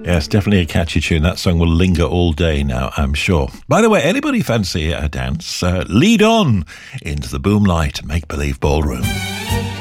Yes, definitely a catchy tune. That song will linger all day now, I'm sure. By the way, anybody fancy a dance? Lead on into the Boomlight Make Believe Ballroom.